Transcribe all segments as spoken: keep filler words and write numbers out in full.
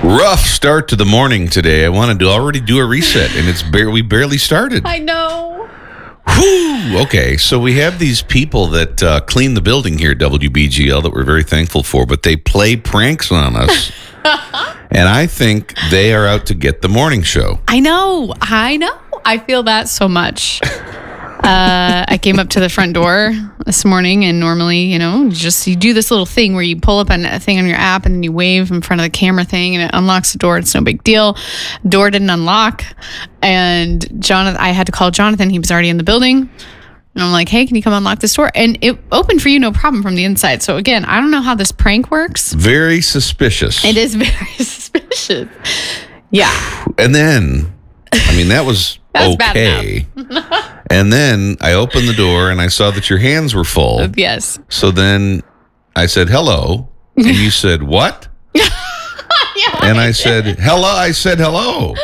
Rough start to the morning today. I wanted to already do a reset, and it's bar- we barely started. I know. Whew. Okay, so we have these people that uh, clean the building here at W B G L that we're very thankful for, but they play pranks on us. And I think they are out to get the morning show. I know. I know. I feel that so much. Uh, I came up to the front door this morning, and normally, you know, just you do this little thing where you pull up a thing on your app and then you wave in front of the camera thing, and it unlocks the door. It's no big deal. Door didn't unlock, and Jonathan, I had to call Jonathan. He was already in the building, and I'm like, "Hey, can you come unlock this door?" And it opened for you, no problem, from the inside. So again, I don't know how this prank works. Very suspicious. It is very suspicious. Yeah. And then, I mean, that was okay. And then I opened the door and I saw that your hands were full. Yes. So then I said, hello. And you said, what? Yeah, and I said, hello. I said, hello.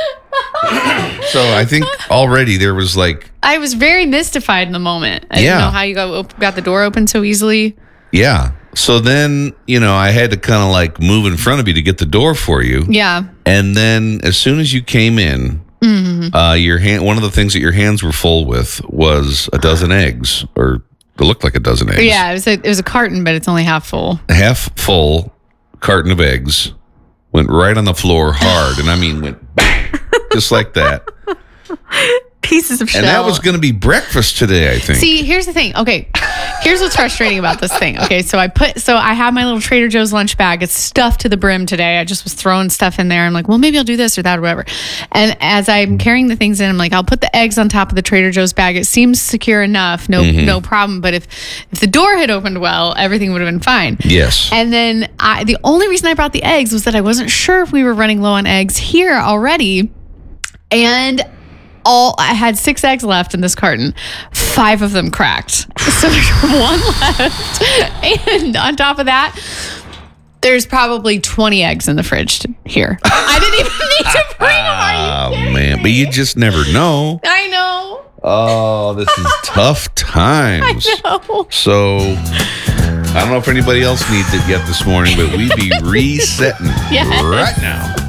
So I think already there was like. I was very mystified in the moment. I yeah. didn't know how you got, got the door open so easily. Yeah. So then, you know, I had to kind of like move in front of you to get the door for you. Yeah. And then as soon as you came in, mm-hmm. uh, your hand, one of the things that your hands were full with was a dozen eggs, or it looked like a dozen eggs. Yeah, it was a, it was a carton, but it's only half full. Half full carton of eggs went right on the floor hard. And I mean, went bang, just like that. Pieces of shell. And that was going to be breakfast today, I think. See, here's the thing. Okay, here's what's frustrating about this thing. Okay, so I put, so I have my little Trader Joe's lunch bag. It's stuffed to the brim today. I just was throwing stuff in there. I'm like, well, maybe I'll do this or that or whatever. And as I'm carrying the things in, I'm like, I'll put the eggs on top of the Trader Joe's bag. It seems secure enough. No, mm-hmm. no problem. But if if the door had opened well, everything would have been fine. Yes. And then I, the only reason I brought the eggs was that I wasn't sure if we were running low on eggs here already. And all I had six eggs left in this carton. Five of them cracked. So there's one left. And on top of that, there's probably twenty eggs in the fridge here. I didn't even need to bring them. Are you Oh, man. But you just never know. I know. Oh, this is tough times. I know. So I don't know if anybody else needs it yet this morning, but we be resetting Yes. right now.